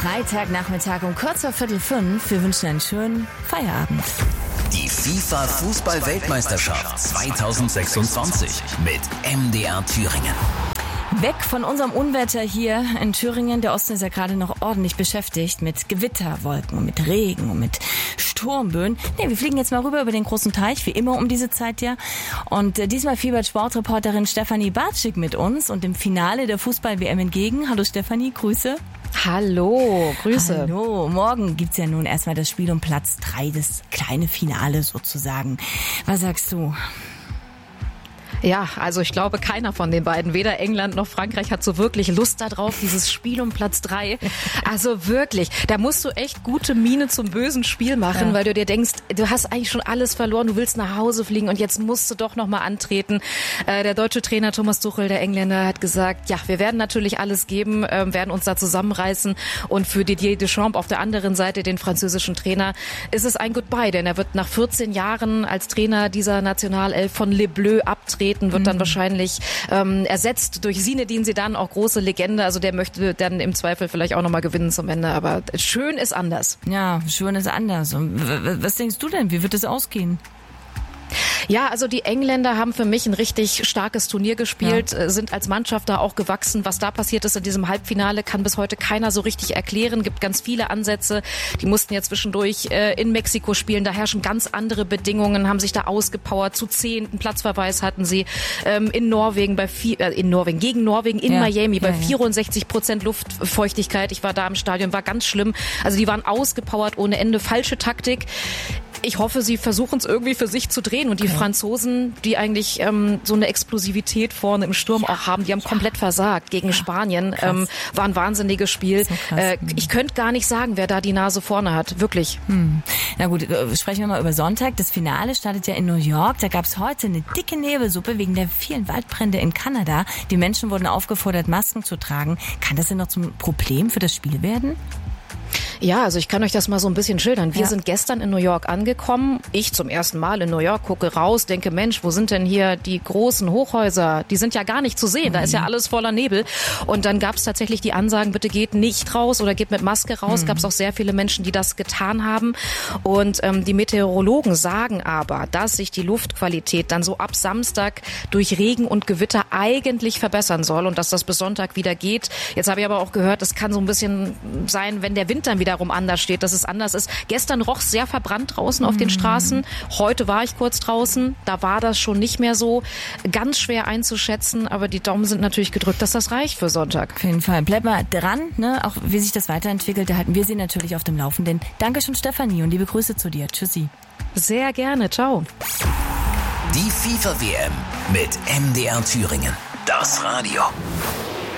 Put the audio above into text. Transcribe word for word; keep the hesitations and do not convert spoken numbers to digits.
Freitagnachmittag um kurz vor Viertel fünf. Wir wünschen einen schönen Feierabend. Die FIFA-Fußball-Weltmeisterschaft zweitausendsechsundzwanzig mit M D R Thüringen. Weg von unserem Unwetter hier in Thüringen. Der Osten ist ja gerade noch ordentlich beschäftigt mit Gewitterwolken und mit Regen und mit Sturmböen. Nee, wir fliegen jetzt mal rüber über den großen Teich, wie immer um diese Zeit ja. Und äh, diesmal fiebert Sportreporterin Stefanie Bartschik mit uns und im Finale der Fußball-W M entgegen. Hallo Stefanie, Grüße. Hallo, Grüße. Hallo, morgen gibt's ja nun erstmal das Spiel um Platz drei, das kleine Finale sozusagen. Was sagst du? Ja, also ich glaube, keiner von den beiden, weder England noch Frankreich, hat so wirklich Lust darauf, dieses Spiel um Platz drei. Also wirklich, da musst du echt gute Miene zum bösen Spiel machen, ja. Weil du dir denkst, du hast eigentlich schon alles verloren, du willst nach Hause fliegen und jetzt musst du doch nochmal antreten. Äh, der deutsche Trainer Thomas Tuchel, der Engländer, hat gesagt, ja, wir werden natürlich alles geben, äh, werden uns da zusammenreißen, und für Didier Deschamps auf der anderen Seite, den französischen Trainer, ist es ein Goodbye, denn er wird nach vierzehn Jahren als Trainer dieser Nationalelf von Les Bleus abtreten, wird dann wahrscheinlich ähm, ersetzt durch Zinedine Zidane, auch große Legende. Also der möchte dann im Zweifel vielleicht auch nochmal gewinnen zum Ende. Aber schön ist anders. Ja, schön ist anders. Und was denkst du denn? Wie wird es ausgehen? Ja, also die Engländer haben für mich ein richtig starkes Turnier gespielt, ja. Sind als Mannschaft da auch gewachsen. Was da passiert ist in diesem Halbfinale, kann bis heute keiner so richtig erklären. Gibt ganz viele Ansätze. Die mussten ja zwischendurch äh, in Mexiko spielen. Da herrschen ganz andere Bedingungen, haben sich da ausgepowert. Zu zehn, einen Platzverweis hatten sie. Ähm, in Norwegen, bei vier, äh, in Norwegen, gegen Norwegen, in ja. Miami, bei ja, ja. vierundsechzig Prozent Luftfeuchtigkeit. Ich war da im Stadion, war ganz schlimm. Also die waren ausgepowert ohne Ende. Falsche Taktik. Ich hoffe, sie versuchen es irgendwie für sich zu drehen. Und die okay. Franzosen, die eigentlich ähm, so eine Explosivität vorne im Sturm ja, auch haben, die haben ja. komplett versagt gegen ja. Spanien. Ähm, war ein wahnsinniges Spiel. So krass, äh, ich könnte gar nicht sagen, wer da die Nase vorne hat. Wirklich. Hm. Na gut, sprechen wir mal über Sonntag. Das Finale startet ja in New York. Da gab es heute eine dicke Nebelsuppe wegen der vielen Waldbrände in Kanada. Die Menschen wurden aufgefordert, Masken zu tragen. Kann das denn noch zum Problem für das Spiel werden? Ja, also ich kann euch das mal so ein bisschen schildern. Wir ja. sind gestern in New York angekommen. Ich zum ersten Mal in New York, gucke raus, denke, Mensch, wo sind denn hier die großen Hochhäuser? Die sind ja gar nicht zu sehen. Da ist ja alles voller Nebel. Und dann gab es tatsächlich die Ansagen, bitte geht nicht raus oder geht mit Maske raus. Mhm. Gab es auch sehr viele Menschen, die das getan haben. Und ähm, die Meteorologen sagen aber, dass sich die Luftqualität dann so ab Samstag durch Regen und Gewitter eigentlich verbessern soll und dass das bis Sonntag wieder geht. Jetzt habe ich aber auch gehört, es kann so ein bisschen sein, wenn der Wind dann wieder wiederum anders steht, dass es anders ist. Gestern roch es sehr verbrannt draußen auf den Straßen. Heute war ich kurz draußen. Da war das schon nicht mehr so ganz schwer einzuschätzen. Aber die Daumen sind natürlich gedrückt, dass das reicht für Sonntag. Auf jeden Fall. Bleib mal dran, ne? Auch wie sich das weiterentwickelt. Da halten wir Sie natürlich auf dem Laufenden. Dankeschön, Stefanie, und liebe Grüße zu dir. Tschüssi. Sehr gerne. Ciao. Die FIFA-W M mit M D R Thüringen. Das Radio.